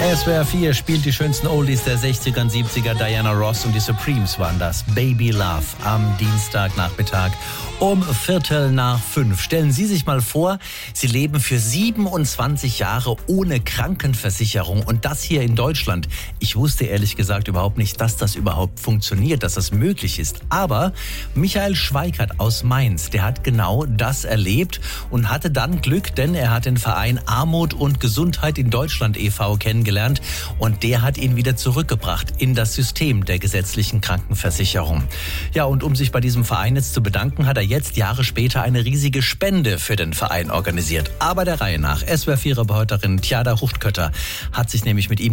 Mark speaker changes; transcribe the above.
Speaker 1: SWR 4 spielt die schönsten Oldies der 60er und 70er. Diana Ross und die Supremes waren das. Baby Love am Dienstagnachmittag um 4:45. Stellen Sie sich mal vor, Sie leben für 27 Jahre ohne Krankenversicherung und das hier in Deutschland. Ich wusste ehrlich gesagt überhaupt nicht, dass das überhaupt funktioniert, dass das möglich ist. Aber Michael Schweikert aus Mainz, der hat genau das erlebt und hatte dann Glück, denn er hat den Verein Armut und Gesundheit in Deutschland e.V. kennengelernt und der hat ihn wieder zurückgebracht in das System der gesetzlichen Krankenversicherung. Ja, und um sich bei diesem Verein jetzt zu bedanken, hat er jetzt Jahre später eine riesige Spende für den Verein organisiert. Aber der Reihe nach. SWR 4-Reporterin Tjada Huchtkötter hat sich nämlich mit ihm